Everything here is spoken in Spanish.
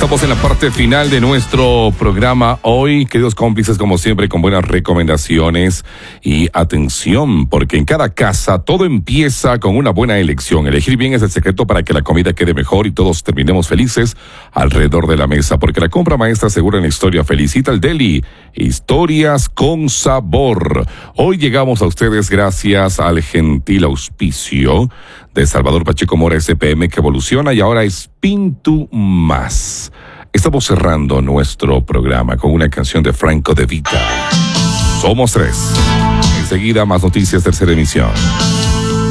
Estamos en la parte final de nuestro programa hoy, queridos cómplices, como siempre, con buenas recomendaciones y atención, porque en cada casa todo empieza con una buena elección. Elegir bien es el secreto para que la comida quede mejor y todos terminemos felices alrededor de la mesa, porque la compra maestra asegura una historia. Felicita al Deli, historias con sabor. Hoy llegamos a ustedes gracias al gentil auspicio de Salvador Pacheco Mora SPM, que evoluciona y ahora es Pintu Más. Estamos cerrando nuestro programa con una canción de Franco De Vita. Somos tres. Enseguida más noticias, tercera emisión.